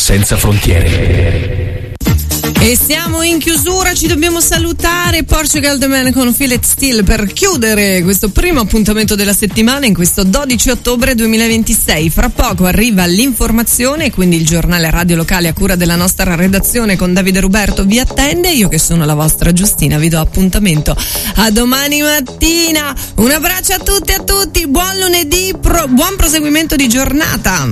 senza frontiere. E siamo in chiusura, ci dobbiamo salutare. Portugal The Man con Feel It Still per chiudere questo primo appuntamento della settimana in questo 12 ottobre 2026. Fra poco arriva l'informazione, quindi il giornale radio locale a cura della nostra redazione con Davide Ruberto vi attende. Io che sono la vostra Giustina vi do appuntamento a domani mattina. Un abbraccio a tutti e a tutti, buon lunedì, buon proseguimento di giornata.